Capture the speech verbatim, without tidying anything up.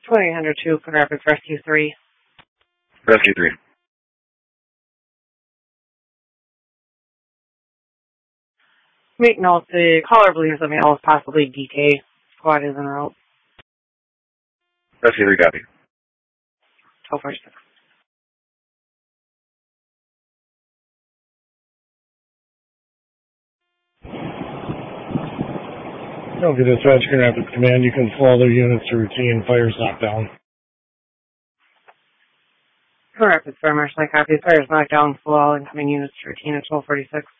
twenty-eight hundred two for Rapids Rescue three. Rescue three. Make note, the caller believes the male is possibly D K. Squad is en route. Rescue three, copy. twelve forty-six. Okay, dispatch, Grand Rapids Command. You can follow their units to routine. Fire's knockdown. Grand Rapids Fire Marshal, I copy. Fire's knockdown. Full all incoming units to routine at twelve forty-six.